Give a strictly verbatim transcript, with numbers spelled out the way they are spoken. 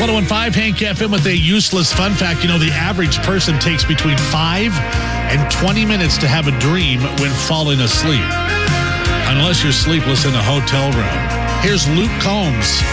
one oh one point five Hank F M with a useless fun fact. You know, the average person takes between five and twenty minutes to have a dream when falling asleep. Unless you're sleepless in a hotel room. Here's Luke Combs.